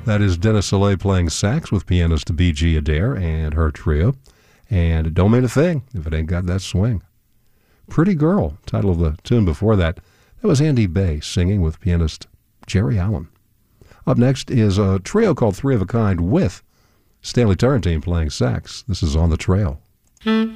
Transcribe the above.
That is Dennis Soleil playing sax with pianist B.G. Adair and her trio. And it don't mean a thing if it ain't got that swing. Pretty Girl, title of the tune before that. That was Andy Bay singing with pianist Jerry Allen. Up next is a trio called Three of a Kind with Stanley Turrentine playing sax. This is On the Trail.